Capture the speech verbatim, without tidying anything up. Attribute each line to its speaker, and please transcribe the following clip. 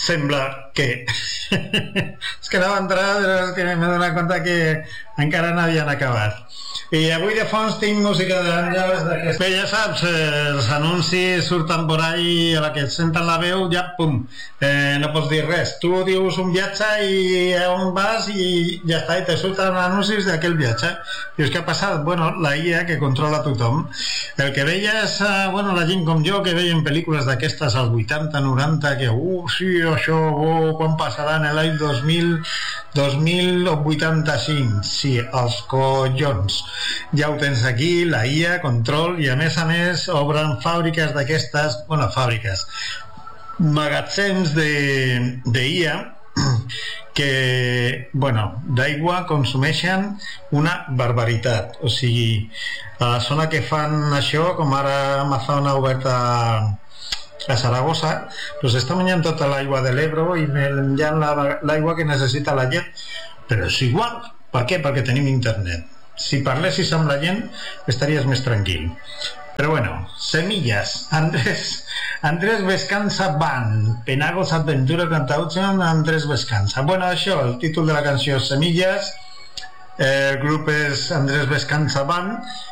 Speaker 1: sembla que és que anava a entrar però és que m'he donat compte que encara no havien acabat. I avui de fons tinc música d'Àngels d'aquest... Bé, ja saps, eh, els anuncis surten por ahí, a la que et senten la veu ja pum, eh, no pots dir res, tu dius un viatge i on vas i ja està, i te surten anuncis d'aquell viatge. Dius, què ha passat? Bueno, la I A que controla tothom. El que veia és, eh, bueno, la gent com jo que veien pel·lícules d'aquestes als vuitanta, noranta, que uh, sí, això, oh, quan passarà en l'any dos mil, dos mil vuitanta-cinc? Sí, els collons. Ja ho tens aquí, la I A, control, i a més a més obren fàbriques d'aquestes, bueno, fàbriques, magatzems de, de I A que, bueno, d'aigua consumeixen una barbaritat. O sigui, a la zona que fan això, com ara Amazon ha obert a a Saragossa, doncs està menjant tota l'aigua de l'Ebro i menjant l'aigua que necessita la gent, però és igual. Per què? Perquè tenim internet. Si parlessis amb la gent estaries més tranquil. Però bueno, Semillas, Andrés Andrés Vescanza Band, Penagos Adventure Cantaution, Andrés Vescanza. Bueno, això, el títol de la canció és Semillas, el grup és Andrés Vescanza Band,